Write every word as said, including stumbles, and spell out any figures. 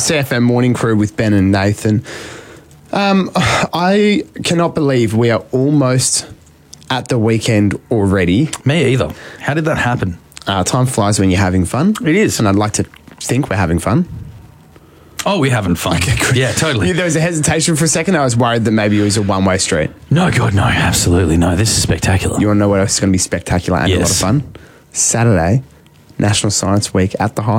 C F M Morning Crew with Ben and Nathan. Um, I cannot believe we are almost at the weekend already. Me either. How did that happen? Uh, time flies when you're having fun. It is. And I'd like to think we're having fun. Oh, we're having fun. Okay, good. Yeah, totally. Yeah, there was a hesitation for a second. I was worried that maybe it was a one-way street. No, God, no, absolutely no. This is spectacular. You want to know what else is going to be spectacular and Yes. a lot of fun? Saturday, National Science Week at the High.